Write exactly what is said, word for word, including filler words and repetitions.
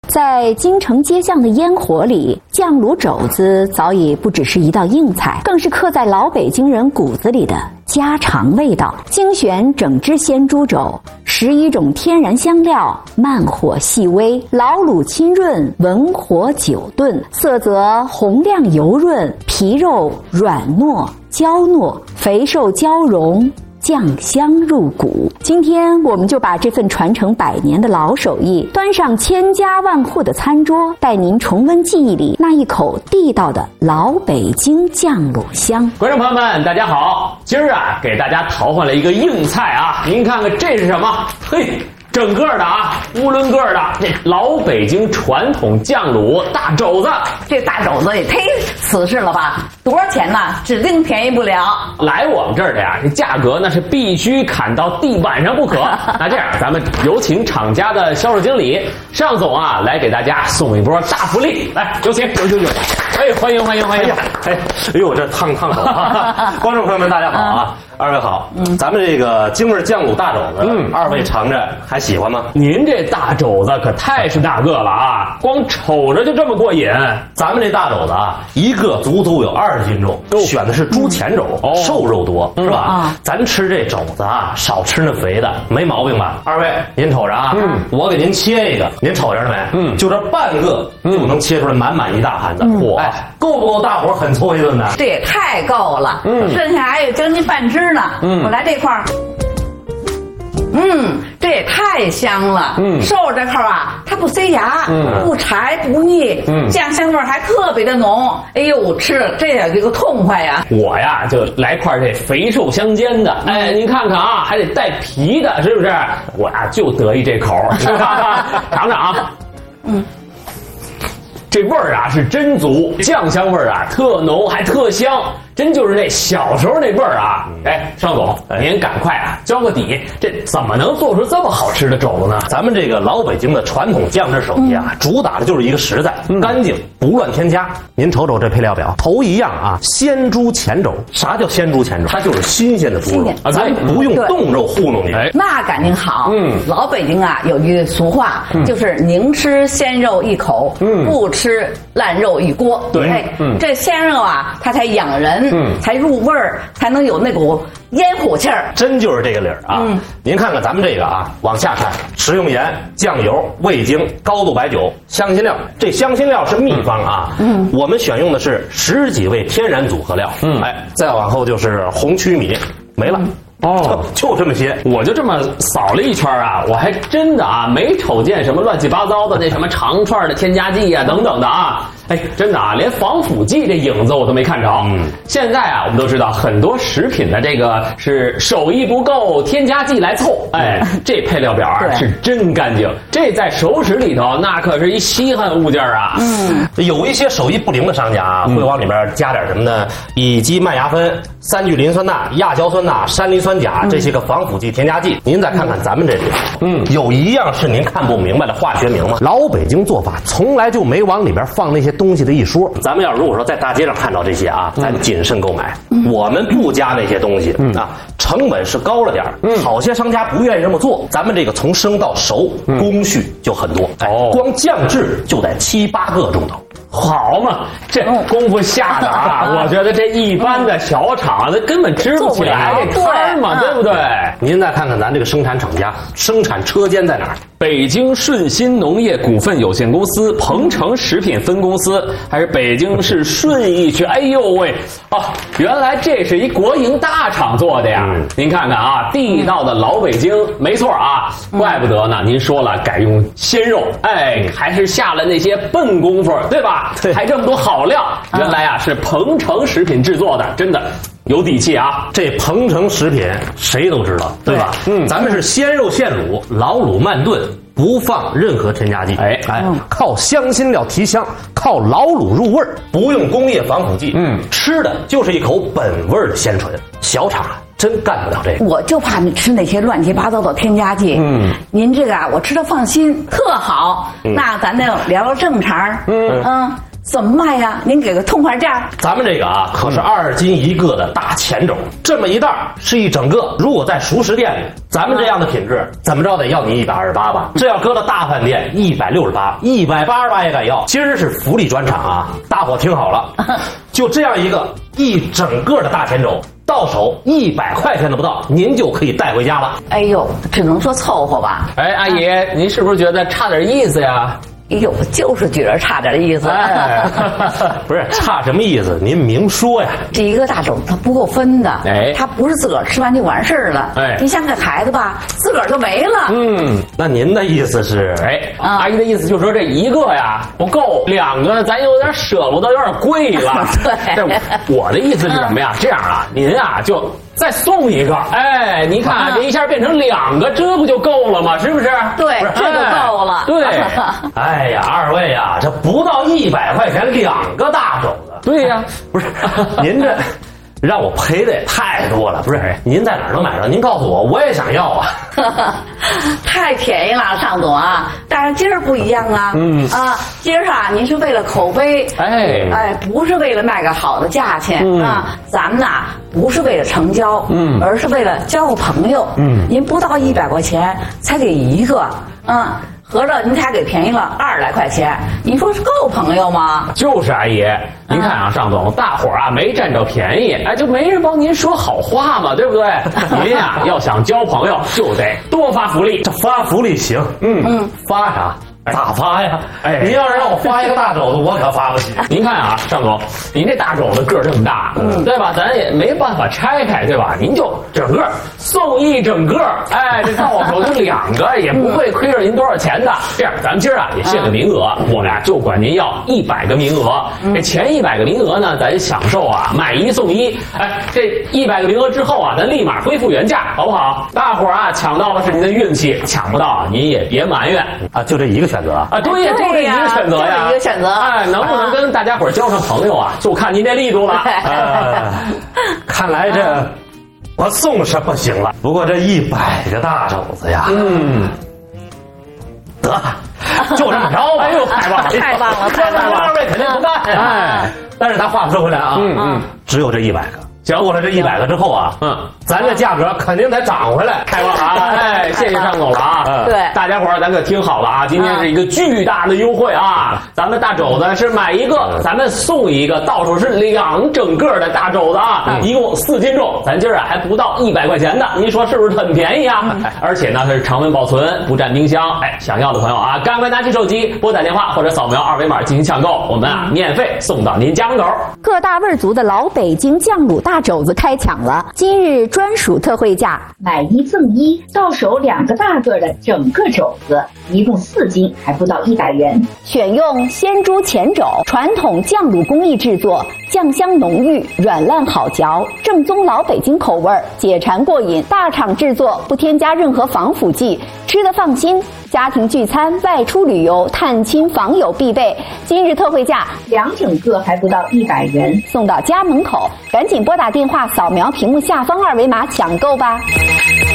在京城街巷的烟火里，酱卤肘子早已不只是一道硬菜，更是刻在老北京人骨子里的家常味道。精选整只鲜猪肘，十一种天然香料，慢火细煨，老卤亲润，文火久炖，色泽红亮油润，皮肉软糯娇糯，肥瘦交融，酱香入骨。今天我们就把这份传承百年的老手艺端上千家万户的餐桌，带您重温记忆里那一口地道的老北京酱卤香。 观众朋友们大家好，今儿啊给大家淘换了一个硬菜啊，您看看这是什么？嘿，整个的啊，乌伦个的这老北京传统酱卤大肘子。 这大肘子也忒瓷实了吧？多少钱呢？指定便宜不了。 来我们这儿的呀，这价格那是必须砍到地板上不可。那这样，咱们有请厂家的销售经理尚总啊，来给大家送一波大福利。来，有请，有请，有请。哎，欢迎欢迎欢迎！ 哎，哎呦，这烫烫手啊！观众朋友们，大家好啊！二位好，嗯，咱们这个京味酱卤大肘子，嗯，二位尝着还喜欢吗？ 您这大肘子可太是大个了啊，光瞅着就这么过瘾。 咱们这大肘子啊，一个足足有二十斤重，哦、选的是猪前肘，哦、瘦肉多，是吧？啊、咱吃这肘子啊，少吃那肥的，没毛病吧？二位，您瞅着啊，嗯，我给您切一个，您瞅着了没？嗯，就这半个就能切出来满满一大盘子，嚯、嗯！哎，够不够大伙很凑一顿的？ 这也太够了，嗯，剩下还有将近半只呢。嗯，我来这块儿。嗯，这也太香了。嗯，瘦肉这块啊，它不塞牙，嗯，不柴不腻，嗯，酱香味还特别的浓。哎呦，吃了这也这个痛快呀！ 我呀就来块这肥瘦相间的，嗯、哎，您看看啊，还得带皮的，是不是？我呀就得意这口，尝尝啊。嗯。这味儿啊是真足，酱香味儿啊特浓还特香，真就是那小时候那味儿啊！哎，尚总，您赶快啊交个底，这怎么能做出这么好吃的肘子呢？ 咱们这个老北京的传统酱汁手艺啊，嗯、主打的就是一个实在、嗯、干净，不乱添加。您瞅瞅这配料表，头一样啊，鲜猪前肘。啥叫鲜猪前肘？它就是新鲜的猪肉啊，咱不用冻肉糊弄你。哎， 那感情好。嗯，老北京啊有句俗话，嗯、就是宁吃鲜肉一口，嗯，不吃。吃烂肉一锅， 对，哎、 嗯，这鲜肉啊，它才养人，嗯，才入味儿，才能有那股烟火气儿。 真就是这个理儿啊！嗯，您看看咱们这个啊，往下看，食用盐、酱油、味精、高度白酒、香辛料。这香辛料是秘方啊，嗯，我们选用的是十几味天然组合料。嗯，哎，再往后就是红曲米，没了。嗯哦，就这么些， 我就这么扫了一圈啊，我还真的啊没瞅见什么乱七八糟的那什么长串的添加剂啊等等的啊，哎，真的啊，连防腐剂这影子我都没看着。嗯，现在啊，我们都知道很多食品的这个是手艺不够，添加剂来凑。哎，这配料表啊是真干净，这在熟食里头那可是一稀罕物件啊。 嗯，有一些手艺不灵的商家啊，会往里边加点什么呢？乙基麦芽酚、三聚磷酸钠、亚硝酸钠、山梨酸。酸钾这些个防腐剂添加剂，您再看看咱们这里，嗯，有一样是您看不明白的化学名吗？老北京做法从来就没往里边放那些东西的一说。咱们要如果说在大街上看到这些啊，咱谨慎购买，嗯、我们不加那些东西、嗯、啊，成本是高了点儿、嗯，好些商家不愿意这么做。咱们这个从生到熟，嗯、工序就很多，哎，哦、光酱制就得七八个钟头。 好嘛，这功夫下的啊，我觉得这一般的小厂子根本支不起来这摊嘛，对不对？ 您再看看咱这个生产厂家，生产车间在哪儿？ 北京顺鑫农业股份有限公司、鹏城食品分公司，还是北京市顺义区？哎呦喂，啊，原来这是一国营大厂做的呀！嗯、您看看啊，地道的老北京，没错啊，怪不得呢。您说了改用鲜肉，哎，还是下了那些笨功夫，对吧？对，还这么多好料，原来啊是鹏城食品制作的，真的有底气啊！ 这鹏城食品谁都知道，对吧？嗯，咱们是鲜肉现卤，老卤慢炖，不放任何添加剂。哎哎，靠香辛料提香，靠老卤入味儿，不用工业防腐剂。嗯，吃的就是一口本味的鲜醇。小厂真干不了这个， 我就怕你吃那些乱七八糟的添加剂。嗯，您这个啊，我吃的放心，特好。嗯、那咱就聊聊正茬。嗯嗯， 怎么卖呀？您给个痛快价。 咱们这个啊，可是二斤一个的大前肘，这么一袋是一整个。如果在熟食店里，咱们这样的品质，怎么着得要你一百二十八吧？这要搁到大饭店，一百六十八，一百八十八也敢要。今儿是福利专场啊，大伙听好了，就这样一个一整个的大前肘。到手一百块钱都不到，您就可以带回家了。 哎呦，只能说凑合吧。 哎，阿姨，啊、您是不是觉得差点意思呀？ 哎呦，就是觉得差点意思。 哎， 不是差什么意思？您明说呀。 这一个大肘它不够分的， 哎， 它不是自个儿吃完就完事儿了。 哎， 你像个孩子吧，自个儿就没了。 嗯，那您的意思是？ 哎，啊、阿姨的意思就是说这一个呀不够，两个咱有点舍不得，有点贵了。 对， 我的意思是什么呀？这样啊，您啊就。再送一个，哎，你看、啊、这一下变成两个，这不就够了吗？是不是？ 对，是这就够了。 哎、对， 哎呀，二位啊，这不到一百块钱两个大肘子。 对呀、啊， 不是，您这让我赔的也太多了。不是，您在哪儿能买着？您告诉我，我也想要啊。 太便宜了，尚总啊！但是今儿不一样啊。嗯啊，今儿啊，您是为了口碑， 哎哎，不是为了卖个好的价钱、 嗯、 啊。咱们呐，不是为了成交，嗯，而是为了交个朋友。嗯，您不到一百块钱才给一个，嗯。合着您才给便宜了二十来块钱，你说是够朋友吗？ 就是阿姨，您看啊，尚总，大伙儿啊没占着便宜，哎，就没人帮您说好话嘛，对不对？您呀、啊、要想交朋友，就得多发福利。 这发福利行，嗯嗯，发啥？咋发呀？哎，您要是让我发一个大肘子，我可发不起。 您看啊，尚总，您这大肘子个儿这么大，嗯，对吧？咱也没办法拆开，对吧？您就整个送一整个，哎，这到手就两个，也不会亏着您多少钱的。这样，咱们今儿啊也限个名额，我俩就管您要一百个名额。这前一百个名额呢，咱享受啊买一送一。哎，这一百个名额之后啊，咱立马恢复原价，好不好？大伙儿啊抢到了是您的运气，抢不到您也别埋怨啊，就这一个选择啊，对呀，就这一个选择呀， 一个选择， 哎，能不能跟大家伙儿交上朋友啊，就看您这力度了。 呃，看来这我送是不行了，不过这一百个大肘子呀，嗯，得，就这么着吧。 哎呦，太棒了， 太棒了，太棒了， 二位肯定不干呀。哎，但是咱话说回来啊，嗯嗯，只有这一百个。讲过了这一百个之后啊，嗯，咱这价格肯定得涨回来。 太棒了啊！哎，谢谢尚总了啊！ 对， 大家伙儿咱可听好了啊，今天是一个巨大的优惠啊！咱们大肘子是买一个，咱们送一个，到手是两整个的大肘子啊，一共四斤重，咱今儿啊还不到一百块钱的，您说是不是很便宜啊？而且呢，它是常温保存，不占冰箱。哎，想要的朋友啊，赶快拿起手机拨打电话或者扫描二维码进行抢购，我们啊免费送到您家门口。 各大味族的老北京酱卤大肘子开抢了，今日专属特惠价， 买一赠一，到手两个大个的整个肘子，一共四斤，还不到一百元。 选用鲜猪前肘，传统酱卤工艺制作，酱香浓郁，软烂好嚼，正宗老北京口味，解馋过瘾。大厂制作，不添加任何防腐剂，吃得放心。家庭聚餐、外出旅游、探亲访友必备。今日特惠价， 两整个还不到一百元， 送到家门口。赶紧拨打电话，扫描屏幕下方二维码抢购吧。